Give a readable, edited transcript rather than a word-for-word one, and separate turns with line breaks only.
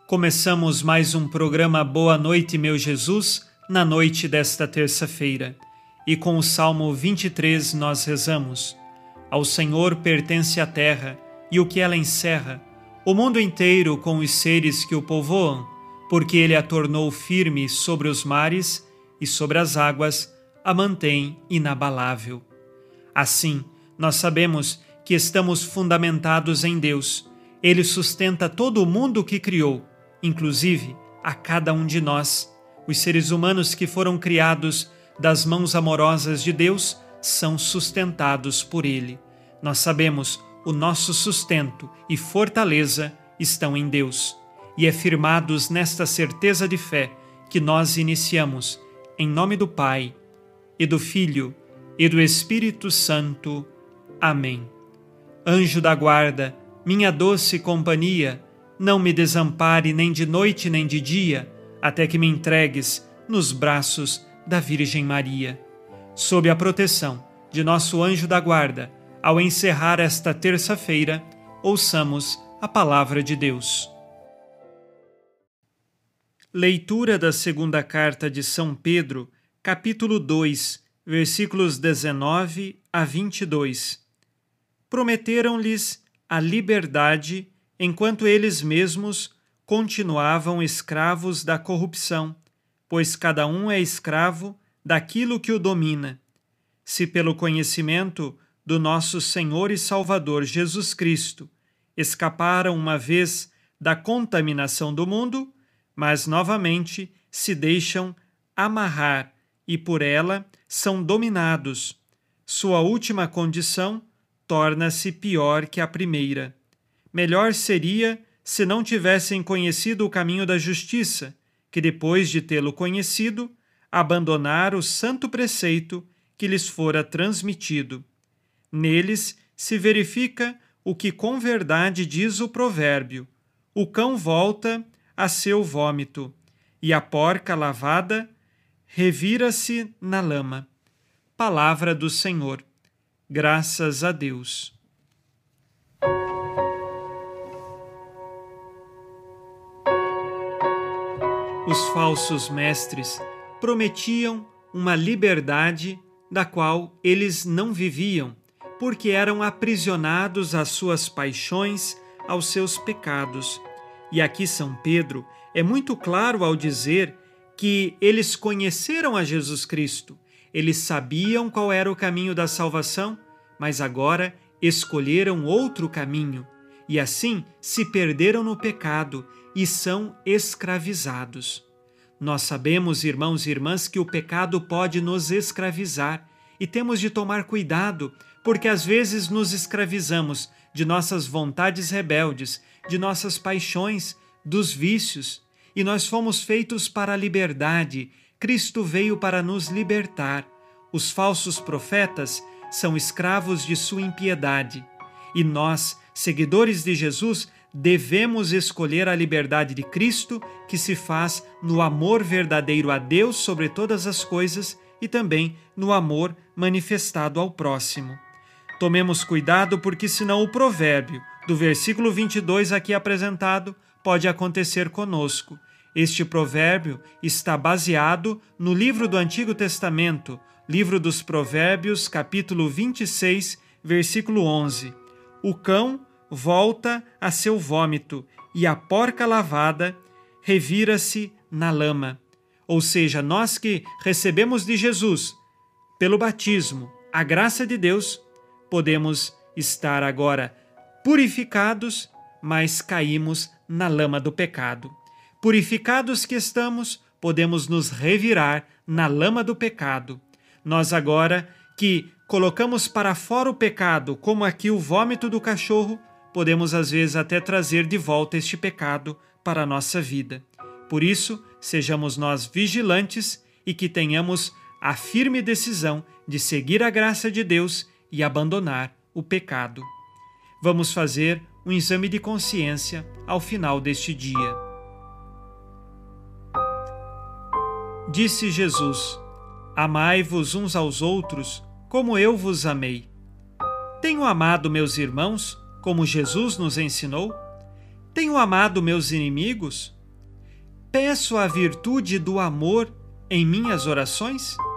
Começamos mais um programa Boa Noite, meu Jesus, na noite desta terça-feira. E com o Salmo 23 nós rezamos: Ao Senhor pertence a terra e o que ela encerra, o mundo inteiro com os seres que o povoam, porque ele a tornou firme sobre os mares e sobre as águas a mantém inabalável. Assim, nós sabemos que estamos fundamentados em Deus. Ele sustenta todo o mundo que criou, inclusive a cada um de nós. Os seres humanos que foram criados das mãos amorosas de Deus são sustentados por Ele. Nós sabemos, o nosso sustento e fortaleza estão em Deus. E é firmados nesta certeza de fé que nós iniciamos, em nome do Pai, e do Filho, e do Espírito Santo. Amém. Anjo da guarda, minha doce companhia, não me desampare nem de noite nem de dia, até que me entregues nos braços da Virgem Maria. Sob a proteção de nosso anjo da guarda, ao encerrar esta terça-feira, ouçamos a palavra de Deus. Leitura da segunda carta de São Pedro, capítulo 2, versículos 19 a 22. Prometeram-lhes a liberdade enquanto eles mesmos continuavam escravos da corrupção, pois cada um é escravo daquilo que o domina. Se pelo conhecimento do nosso Senhor e Salvador Jesus Cristo escaparam uma vez da contaminação do mundo, mas novamente se deixam amarrar e por ela são dominados, sua última condição torna-se pior que a primeira. Melhor seria se não tivessem conhecido o caminho da justiça, que depois de tê-lo conhecido, abandonar o santo preceito que lhes fora transmitido. Neles se verifica o que com verdade diz o provérbio: o cão volta a seu vômito, e a porca lavada revira-se na lama. Palavra do Senhor. Graças a Deus. Os falsos mestres prometiam uma liberdade da qual eles não viviam, porque eram aprisionados às suas paixões, aos seus pecados. E aqui São Pedro é muito claro ao dizer que eles conheceram a Jesus Cristo, eles sabiam qual era o caminho da salvação, mas agora escolheram outro caminho e assim se perderam no pecado e são escravizados. Nós sabemos, irmãos e irmãs, que o pecado pode nos escravizar e temos de tomar cuidado, porque às vezes nos escravizamos de nossas vontades rebeldes, de nossas paixões, dos vícios, e nós fomos feitos para a liberdade. Cristo veio para nos libertar. Os falsos profetas são escravos de sua impiedade. E nós, seguidores de Jesus, devemos escolher a liberdade de Cristo, que se faz no amor verdadeiro a Deus sobre todas as coisas e também no amor manifestado ao próximo. Tomemos cuidado, porque senão o provérbio do versículo 22 aqui apresentado pode acontecer conosco. Este provérbio está baseado no livro do Antigo Testamento, livro dos Provérbios, capítulo 26, versículo 11. O cão volta a seu vômito e a porca lavada revira-se na lama. Ou seja, nós que recebemos de Jesus, pelo batismo, a graça de Deus, podemos estar agora purificados, mas caímos na lama do pecado. Purificados que estamos, podemos nos revirar na lama do pecado. Nós agora que colocamos para fora o pecado, como aqui o vômito do cachorro, podemos às vezes até trazer de volta este pecado para a nossa vida. Por isso, sejamos nós vigilantes e que tenhamos a firme decisão de seguir a graça de Deus e abandonar o pecado. Vamos fazer um exame de consciência ao final deste dia. Disse Jesus: Amai-vos uns aos outros como eu vos amei. Tenho amado meus irmãos como Jesus nos ensinou? Tenho amado meus inimigos? peço a virtude do amor em minhas orações?